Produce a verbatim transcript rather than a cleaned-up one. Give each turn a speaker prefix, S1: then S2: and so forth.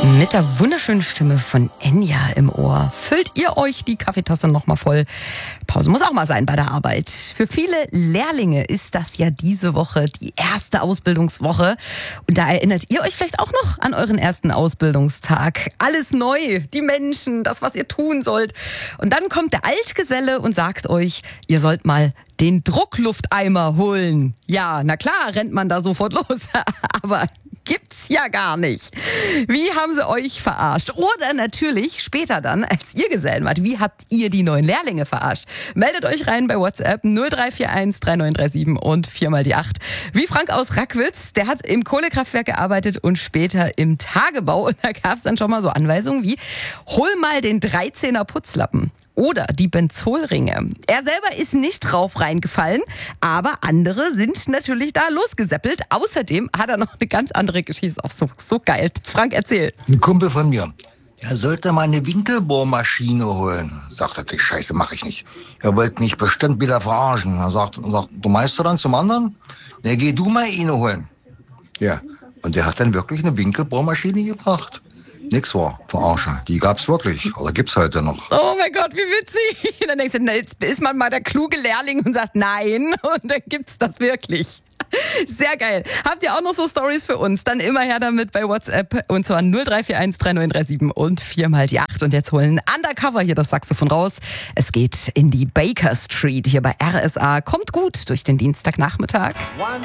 S1: Mit der wunderschönen Stimme von Enya im Ohr füllt ihr euch die Kaffeetasse nochmal voll. Pause muss auch mal sein bei der Arbeit. Für viele Lehrlinge ist das ja diese Woche die erste Ausbildungswoche. Und da erinnert ihr euch vielleicht auch noch an euren ersten Ausbildungstag. Alles neu, die Menschen, das, was ihr tun sollt. Und dann kommt der Altgeselle und sagt euch, ihr sollt mal den Drucklufteimer holen. Ja, na klar, rennt man da sofort los. Aber gibt's ja gar nicht. Wie haben sie euch verarscht? Oder natürlich später dann, als ihr Gesellen wart, wie habt ihr die neuen Lehrlinge verarscht? Meldet euch rein bei WhatsApp null drei vier eins drei neun drei sieben und vier mal die acht. Wie Frank aus Rackwitz, der hat im Kohlekraftwerk gearbeitet und später im Tagebau. Und da gab's dann schon mal so Anweisungen wie, hol mal den dreizehner Putzlappen. Oder die Benzolringe. Er selber ist nicht drauf reingefallen, aber andere sind natürlich da losgeseppelt. Außerdem hat er noch eine ganz andere Geschichte. Auch so, so geil. Frank, erzähl.
S2: Ein Kumpel von mir, er sollte mal eine Winkelbohrmaschine holen. Sagt er, die Scheiße mache ich nicht. Er wollte mich bestimmt wieder verarschen. Er sagt, sagt du meinst du dann zum anderen? Na, geh du mal eine holen. Ja, und der hat dann wirklich eine Winkelbohrmaschine gebracht. Nix war, verarsche. Die gab's wirklich. Oder gibt's heute noch.
S1: Oh mein Gott, wie witzig. Und dann denkst du, na, jetzt ist man mal der kluge Lehrling und sagt nein. Und dann gibt's das wirklich. Sehr geil. Habt ihr auch noch so Stories für uns? Dann immer her damit bei WhatsApp. Und zwar null drei vier eins drei neun drei sieben und vier mal die acht. Und jetzt holen Undercover hier das Saxophon raus. Es geht in die Baker Street hier bei R S A. Kommt gut durch den Dienstagnachmittag.
S3: One